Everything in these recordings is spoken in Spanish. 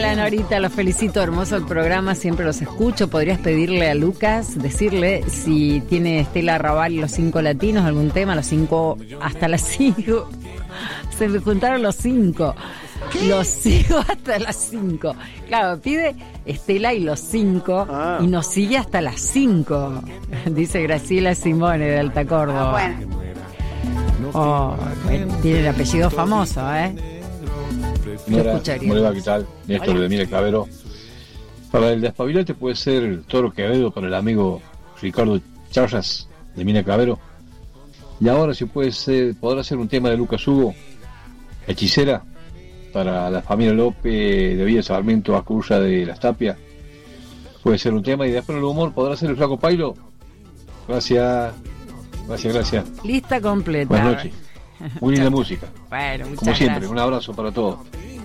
Hola Norita, los felicito, hermoso el programa, siempre los escucho. ¿Podrías pedirle a Lucas, decirle si tiene Estela Raval y los 5 latinos, algún tema, los 5 hasta las 5? Se me juntaron los 5. Los sigo hasta las 5. Claro, pide Estela y los 5 y nos sigue hasta las 5. Dice Graciela Simone de Alta Córdoba. Bueno. Tiene el apellido famoso, Nora, ¿cómo le va? ¿Qué tal? Néstor Hola. de Mira Clavero. Para el despabilante puede ser el Toro Quevedo para el amigo Ricardo Charras de Mina Clavero. Y ahora si puede ser, podrá ser un tema de Lucas Hugo, Hechicera, para la familia López de Villa Sarmiento, Aculla de Las Tapias. Puede ser un tema, y después el humor podrá ser el Flaco Pailo. Gracias. Lista completa. Buenas noches. Muy linda música. Bueno, muchas Como siempre, gracias. un abrazo para todos.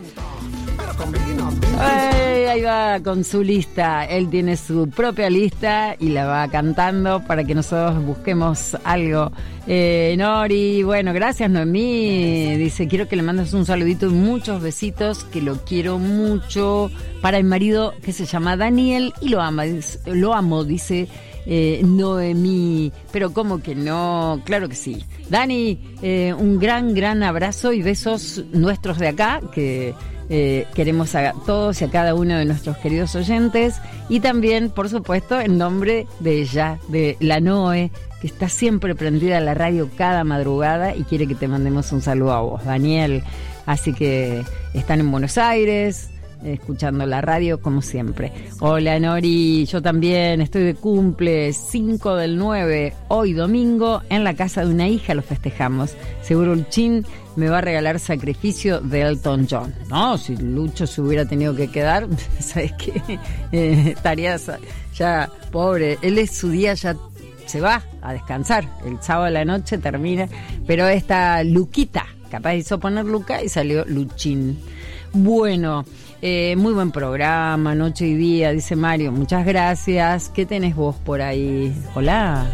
Ay, ahí va con su lista. Él tiene su propia lista y la va cantando para que nosotros busquemos algo. Nori, bueno, gracias Noemí. Dice, quiero que le mandes un saludito y muchos besitos, que lo quiero mucho. Para el marido que se llama Daniel y lo amo, dice Noemí. Pero ¿cómo que no? Claro que sí. Dani, un gran abrazo y besos nuestros de acá, que queremos a todos y a cada uno de nuestros queridos oyentes, y también, por supuesto, en nombre de ella, de la Noe, que está siempre prendida a la radio cada madrugada y quiere que te mandemos un saludo a vos, Daniel. Así que están en Buenos Aires, escuchando la radio como siempre. Hola Nori, yo también estoy de cumple, 5/9, hoy domingo, en la casa de una hija lo festejamos. Seguro el Chin me va a regalar Sacrificio de Elton John. No, si Lucho se hubiera tenido que quedar, ¿sabes qué? Estaría ya pobre, él es su día, ya se va a descansar, el sábado de la noche termina, pero esta Luquita, capaz hizo poner Luca y salió Luchín. Bueno, muy buen programa, noche y día, dice Mario, muchas gracias. ¿Qué tenés vos por ahí? Hola.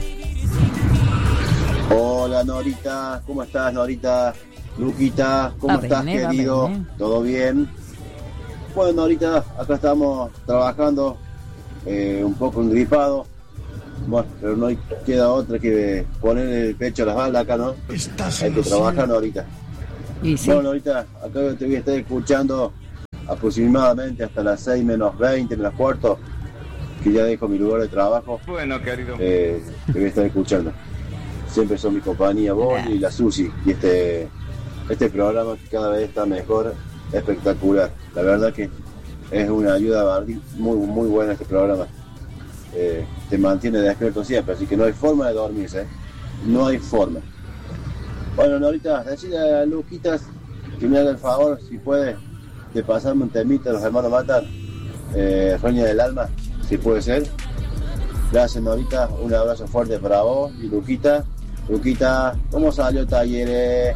Hola Norita, ¿cómo estás Norita? Luquita, ¿cómo estás querido? ¿Todo bien? Bueno Norita, acá estamos trabajando, un poco engripado. Bueno, pero no queda otra que poner el pecho a las balas acá, ¿no? Hay que trabajar Norita. Y sí. Bueno Norita, acá te voy a estar escuchando aproximadamente hasta las 6 menos 20, menos cuarto, que ya dejo mi lugar de trabajo. Bueno, querido. Te voy a estar escuchando. Siempre son mi compañía, vos y la Susi. Y este programa que cada vez está mejor, espectacular. La verdad que es una ayuda muy buena este programa. Te mantiene despierto siempre, así que no hay forma de dormirse, no hay forma. Bueno, ahorita decirle a Luquitas que me haga el favor, si puede, de pasarme un temita de los hermanos Matar, Roña del Alma, si puede ser. Gracias Norita, un abrazo fuerte para vos y Luquita. Luquita, ¿cómo salió Talleres?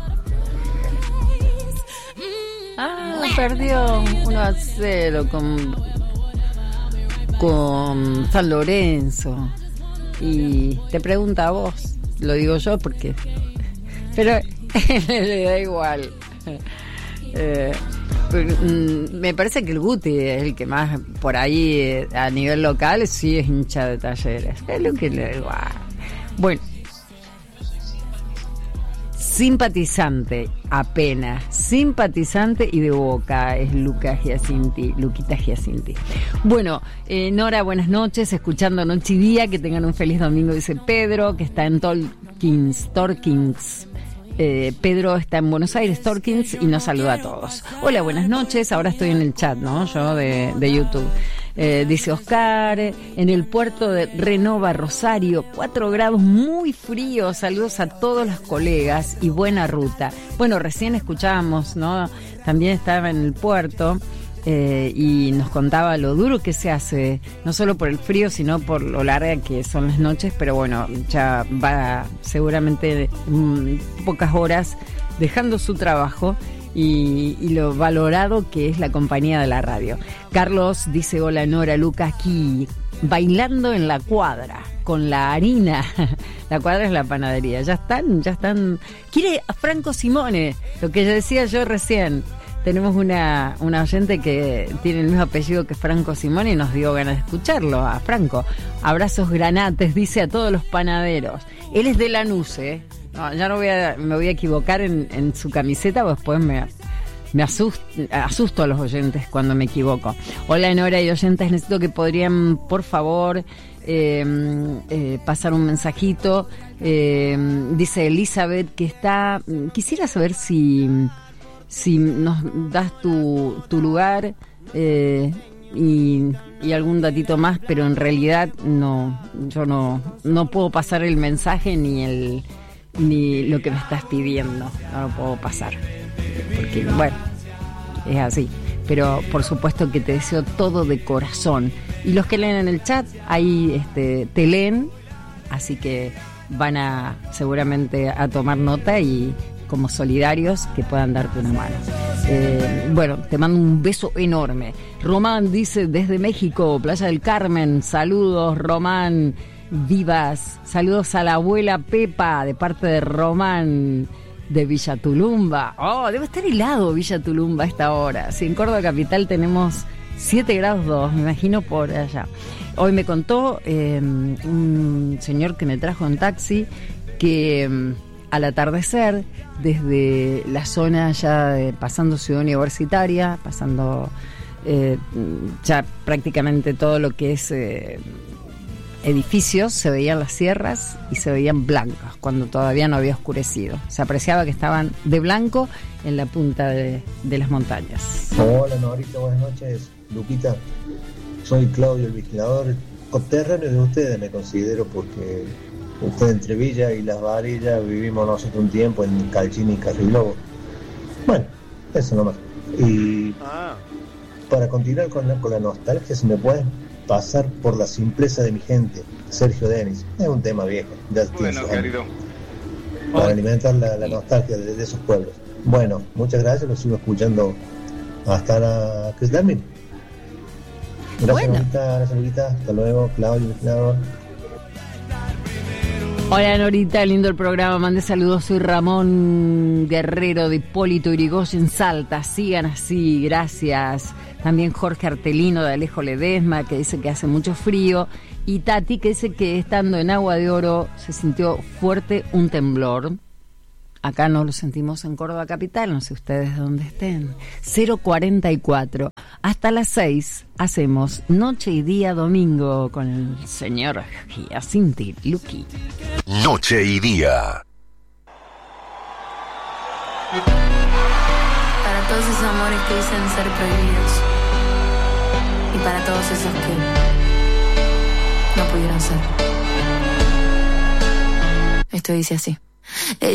Perdió 1-0 con San Lorenzo. Y te pregunta a vos, lo digo yo porque... Pero le da igual. Me parece que el Guti es el que más por ahí a nivel local sí es hincha de Talleres. Es lo que le da igual. Bueno, simpatizante apenas, simpatizante y de Boca es Luquita Giacinti. Bueno, Nora, buenas noches, escuchando Noche y Día, que tengan un feliz domingo, dice Pedro, que está en Torkins. Pedro está en Buenos Aires, Torkins, y nos saluda a todos. Hola, buenas noches, ahora estoy en el chat, ¿no? Yo de YouTube. Dice Oscar, en el puerto de Renova, Rosario, 4 grados, muy frío, saludos a todos los colegas y buena ruta. Bueno, recién escuchábamos, ¿no? También estaba en el puerto y nos contaba lo duro que se hace, no solo por el frío, sino por lo larga que son las noches, pero bueno, ya va seguramente pocas horas dejando su trabajo. Y lo valorado que es la compañía de la radio. Carlos dice, hola Nora, Luca, aquí bailando en la cuadra con la harina. La cuadra es la panadería. Ya están. Quiere a Franco Simone, lo que ya decía yo recién. tenemos una oyente que tiene el mismo apellido que Franco Simón y nos dio ganas de escucharlo, a Franco. Abrazos granates, dice a todos los panaderos. Él es de Lanús, ¿eh? No, ya no me voy a equivocar en su camiseta, porque después me asusto a los oyentes cuando me equivoco. Hola, Nora y oyentes, necesito que podrían, por favor, pasar un mensajito. Dice Elizabeth que quisiera saber si nos das tu lugar y algún datito más, pero en realidad yo no puedo pasar el mensaje ni lo que me estás pidiendo, no lo puedo pasar, porque bueno, es así. Pero por supuesto que te deseo todo de corazón. Y los que leen en el chat, ahí te leen, así que van seguramente a tomar nota y como solidarios que puedan darte una mano. Bueno, te mando un beso enorme. Román dice desde México, Playa del Carmen, saludos Román, vivas, saludos a la abuela Pepa de parte de Román de Villa Tulumba. Oh, debe estar helado Villa Tulumba a esta hora. Sí, en Córdoba capital tenemos 7 grados 2, me imagino por allá. Hoy me contó un señor que me trajo en taxi que al atardecer, desde la zona ya pasando Ciudad Universitaria, pasando ya prácticamente todo lo que es edificios, se veían las sierras y se veían blancas cuando todavía no había oscurecido. Se apreciaba que estaban de blanco en la punta de las montañas. Hola Norita, buenas noches. Luquita, soy Claudio, el vigilador coterráneo de ustedes, me considero, porque ustedes entre Villa y Las Varillas vivimos nosotros un tiempo en Calchín y Carrilobo. Bueno, eso nomás. Y para continuar con la nostalgia, si me pueden pasar por La simpleza de mi gente, Sergio Denis. Es un tema viejo, ya tiene sus años. Para alimentar la nostalgia de esos pueblos. Bueno, muchas gracias, los sigo escuchando hasta la Chris Darmin. Gracias, bueno. Gracias, Norita. Hasta luego, Claudio, vigilador. Hola Norita, lindo el programa, mande saludos, soy Ramón Guerrero de Hipólito Yrigoyen, Salta, sigan así, gracias. También Jorge Artelino de Alejo Ledesma, que dice que hace mucho frío, y Tati, que dice que estando en Agua de Oro se sintió fuerte un temblor. Acá no lo sentimos en Córdoba capital, no sé ustedes dónde estén. 044. Hasta las 6 hacemos Noche y Día Domingo con el señor Giacinti Luqui. Noche y Día. Para todos esos amores que dicen ser prohibidos. Y para todos esos que no pudieron ser. Esto dice así.